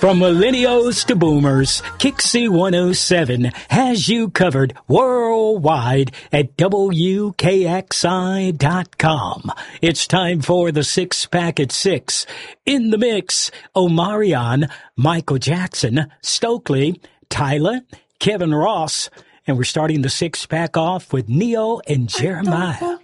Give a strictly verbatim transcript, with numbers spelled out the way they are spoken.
From millennials to boomers, Kixie one oh seven has you covered worldwide at W K X I dot com. It's time for the Six Pack at Six. In the mix, Omarion, Michael Jackson, Stokely, Tyler, Kevin Ross, and we're starting the Six Pack off with Neo and Jeremiah.